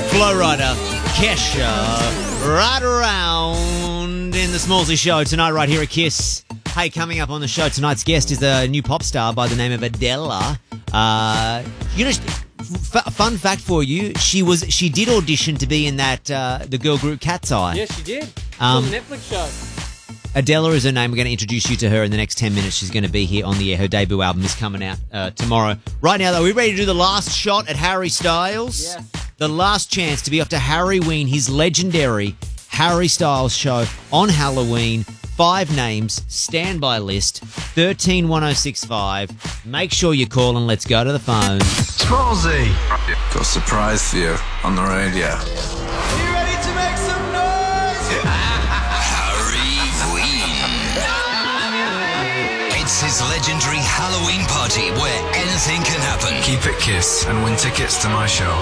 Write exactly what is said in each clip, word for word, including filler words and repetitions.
Flowrider, Kesha, right around in the Smallsy Show tonight right here at Kiss. Hey, coming up on the show, tonight's guest is a new pop star by the name of Adela. Uh, you know, f- fun fact for you, she was she did audition to be in that uh, the girl group Cat's Eye. Yes, she did. Um, on the Netflix show. Adela is her name. We're going to introduce you to her in the next ten minutes. She's going to be here on the air. Her debut album is coming out uh, tomorrow. Right now, though, are we ready to do the last shot at Harry Styles? Yes. The last chance to be off to Harryween, his legendary Harry Styles show on Halloween. Five names, standby list, thirteen one oh six five. Make sure you call and let's go to the phone. Smallsy! Got a surprise for you on the radio. You ready to make some noise? It's his legendary Halloween party where anything can happen. Keep it Kiss and win tickets to my show.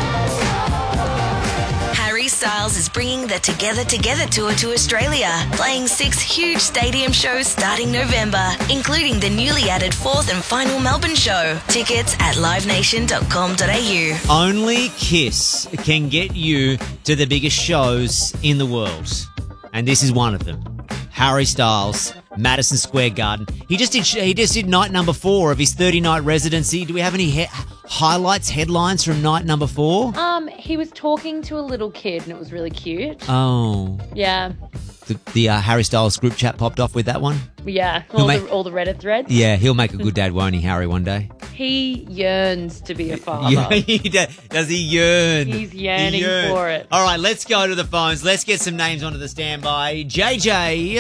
Harry Styles is bringing the Together Together tour to Australia, playing six huge stadium shows starting November, including the newly added fourth and final Melbourne show. Tickets at live nation dot com dot a u. Only Kiss can get you to the biggest shows in the world. And this is one of them. Harry Styles, Madison Square Garden. He just did he just did night number four of his thirty-night residency. Do we have any he- highlights, headlines from night number four? Um, he was talking to a little kid and it was really cute. Oh. Yeah. The, the uh, Harry Styles group chat popped off with that one? Yeah. All, make- the, all the Reddit threads. Yeah, he'll make a good dad, won't he, Harry, one day? He yearns to be a father. Yeah, he does. Does he yearn? He's yearning He yearn. for it. All right, let's go to the phones. Let's get some names onto the standby. J J.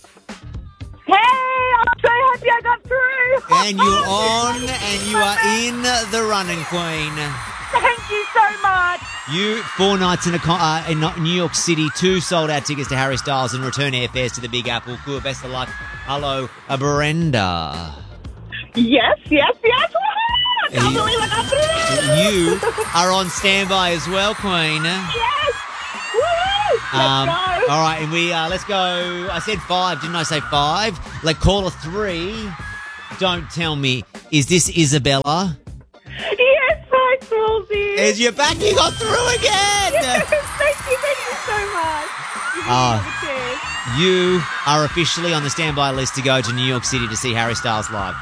Hey, I'm so happy I got through. And you're on, and you are in the running, Queen. Thank you so much. You, four nights in, a, con- uh, in New York City, two sold-out tickets to Harry Styles and return airfares to the Big Apple. Cool, best of luck. Hello, uh, Brenda. Yes, yes, yes. I can't believe I got through. You are on standby as well, Queen. Yes. Woo! Let's Um, go. all right, and we uh, let's go. I said five, didn't I say five? Like caller three. Don't tell me. Is this Isabella? Yes, hi, Smallsy. Is you back? You got through again. Yes, thank you, thank you so much. You Ah. really have a chance. You are officially on the standby list to go to New York City to see Harry Styles live.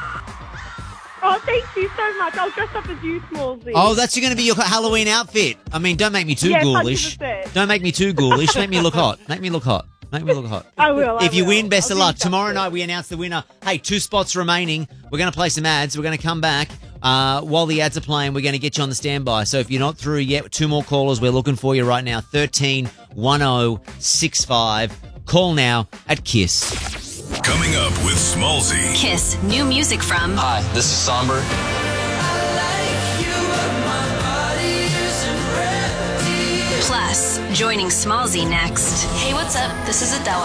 Oh, thank you so much. I'll dress up as you, Smallsy. Oh, that's going to be your Halloween outfit. I mean, don't make me too Yes, ghoulish. one hundred percent. Don't make me too ghoulish. Make me look hot. Make me look hot. Make me look hot. I will. I If you will. win, best I'll of do luck. Tomorrow something. night we announce the winner. Hey, two spots remaining. We're going to play some ads. We're going to come back. Uh, while the ads are playing, we're going to get you on the standby. So if you're not through yet, two more callers. We're looking for you right now. thirteen one oh six five. Call now at Kiss. Coming up with Smallsy. Kiss, new music from Hi, this is Somber. Plus, joining Smallsy next. Hey, what's up? This is Adela.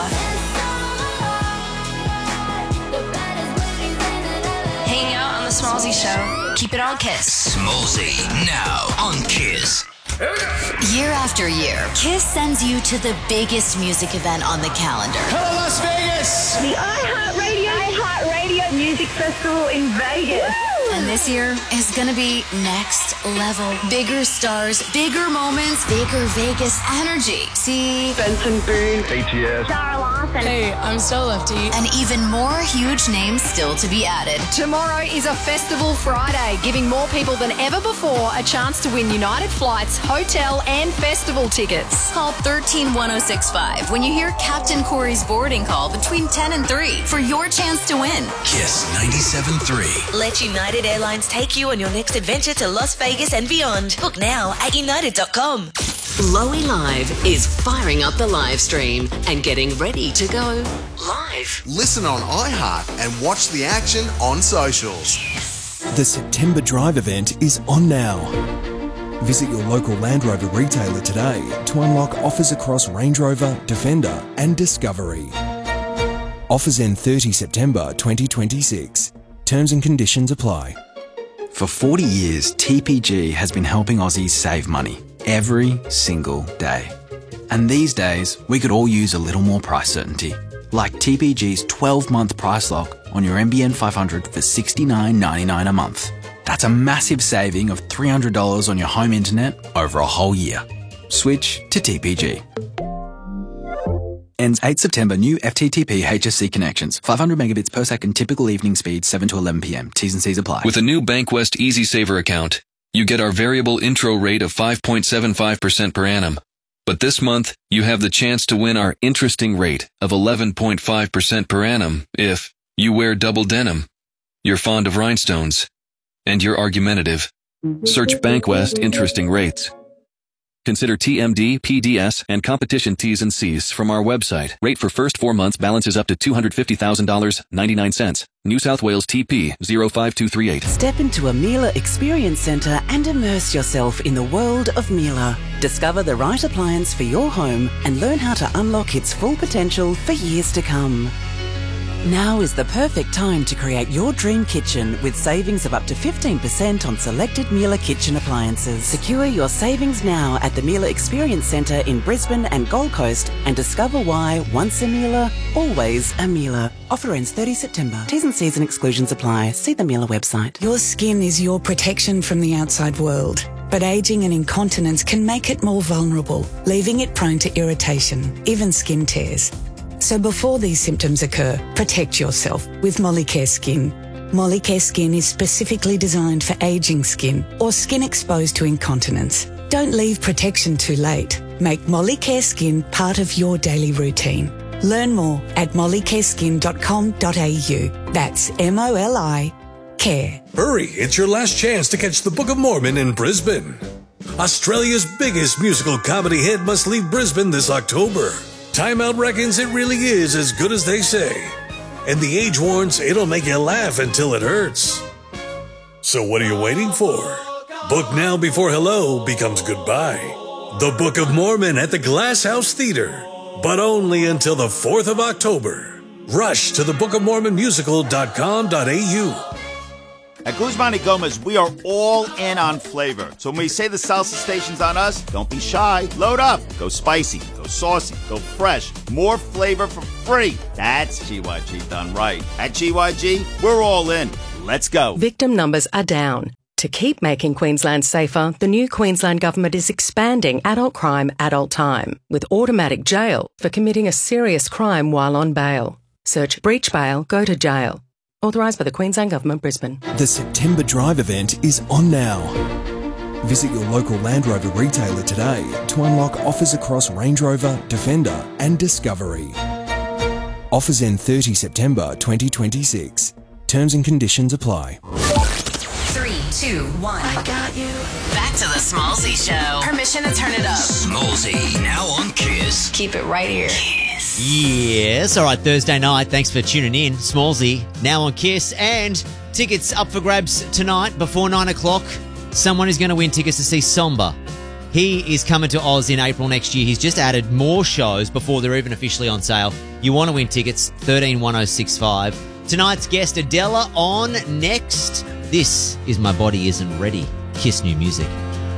Hanging out on the Smallsy Show. Keep it on Kiss. Smallsy, now on Kiss. Year after year, Kiss sends you to the biggest music event on the calendar. Hello, Las Vegas! The iHeartRadio iHeartRadio Music Festival in Vegas. And this year is gonna be next level. Bigger stars, bigger moments, bigger Vegas energy. See, Benson Boone, A T S. Sarah Larson. Hey, I'm so lefty. and even more huge names still to be added. Tomorrow is a Festival Friday, giving more people than ever before a chance to win United Flights, hotel, and festival tickets. Call thirteen one oh six five when you hear Captain Corey's boarding call between ten and three for your chance to win. Kiss ninety-seven point three. Let United Airlines take you on your next adventure to Las Vegas and beyond. Book now at united dot com. Lowy Live is firing up the live stream and getting ready to go live. Listen on iHeart and watch the action on socials. The September Drive event is on now. Visit your local Land Rover retailer today to unlock offers across Range Rover, Defender and Discovery. Offers end thirtieth of September twenty twenty-six. Terms and conditions apply. For forty years, T P G has been helping Aussies save money every single day. And these days, we could all use a little more price certainty. Like T P G's twelve-month price lock on your N B N five hundred for sixty-nine ninety-nine a month. That's a massive saving of three hundred dollars on your home internet over a whole year. Switch to T P G. Ends eighth September. New F T T P H S C connections. five hundred megabits per second. Typical evening speed, seven to eleven p.m. T's and C's apply. With a new Bankwest Easy Saver account, you get our variable intro rate of five point seven five percent per annum. But this month, you have the chance to win our interesting rate of eleven point five percent per annum if you wear double denim, you're fond of rhinestones, and you're argumentative. Search Bankwest Interesting Rates. Consider T M D, P D S, and competition T's and C's from our website. Rate for first four months balances up to two hundred fifty thousand dollars and ninety-nine cents. New South Wales T P zero five two three eight. Step into a Miele Experience Centre and immerse yourself in the world of Miele. Discover the right appliance for your home and learn how to unlock its full potential for years to come. Now is the perfect time to create your dream kitchen with savings of up to fifteen percent on selected Miele kitchen appliances. Secure your savings now at the Miele Experience Centre in Brisbane and Gold Coast and discover why once a Miele, always a Miele. Offer ends thirtieth September. T's and C's and exclusions apply. See the Miele website. Your skin is your protection from the outside world. But ageing and incontinence can make it more vulnerable, leaving it prone to irritation, even skin tears. So before these symptoms occur, protect yourself with Molicare Skin. Molicare Skin is specifically designed for aging skin or skin exposed to incontinence. Don't leave protection too late. Make Molicare Skin part of your daily routine. Learn more at molicare skin dot com dot a u. That's M O L I care. Hurry, it's your last chance to catch the Book of Mormon in Brisbane. Australia's biggest musical comedy hit must leave Brisbane this October. Time Out reckons it really is as good as they say. And The Age warns it'll make you laugh until it hurts. So what are you waiting for? Book now before hello becomes goodbye. The Book of Mormon at the Glass House Theatre. But only until the fourth of October. Rush to the book of mormon musical dot com dot a u. At Guzman y Gomez, we are all in on flavor. So when we say the salsa station's on us, don't be shy. Load up. Go spicy, go saucy, go fresh. More flavor for free. That's G Y G done right. At G Y G, we're all in. Let's go. Victim numbers are down. To keep making Queensland safer, the new Queensland Government is expanding adult crime, adult time, with automatic jail for committing a serious crime while on bail. Search breach bail, go to jail. Authorised by the Queensland Government, Brisbane. The September Drive event is on now. Visit your local Land Rover retailer today to unlock offers across Range Rover, Defender and Discovery. Offers end thirtieth September twenty twenty-six. Terms and conditions apply. Three, two, one. I got you. Back to the Smallsy Show. Permission to turn it up. Smallsy, now on Kiss. Keep it right here. Yes, all right, Thursday night. Thanks for tuning in. Smallsy, now on Kiss. And tickets up for grabs tonight before nine o'clock. Someone is going to win tickets to see Somba. He is coming to Oz in April next year. He's just added more shows before they're even officially on sale. You want to win tickets, thirteen one oh six five. Tonight's guest, Adela, on next. This is My Body Isn't Ready. Kiss New Music.